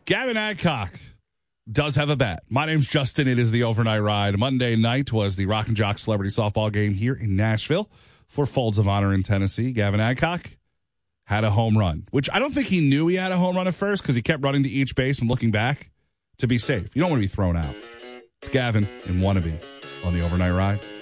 Gavin Adcock does have a bat. My name's Justin. It is the Overnight Ride. Monday night was the Rock and Jock Celebrity Softball game here in Nashville for Folds of Honor in Tennessee. Gavin Adcock had a home run, which I don't think he knew he had a home run at first because he kept running to each base and looking back to be safe. You don't want to be thrown out. It's Gavin and Wannabe on the Overnight Ride.